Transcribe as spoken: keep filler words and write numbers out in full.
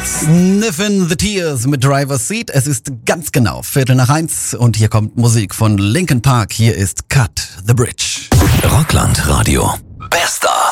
Sniffin' the Tears mit Driver's Seat. Es ist ganz genau Viertel nach eins und hier kommt Musik von Linkin Park. Hier ist Cut the Bridge. Rockland Radio. Bester.